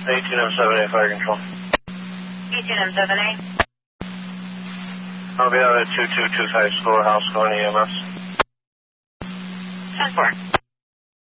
18M78 Fire Control. 18M78. I'll be out at 2225 Schoolhouse going EMS. 10-4.